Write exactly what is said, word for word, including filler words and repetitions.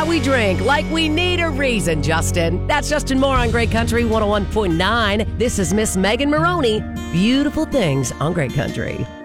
that we drink like we need a reason, Justin. That's Justin Moore on Great Country one oh one point nine. This is Miss Megan Maroney. Beautiful things on Great Country.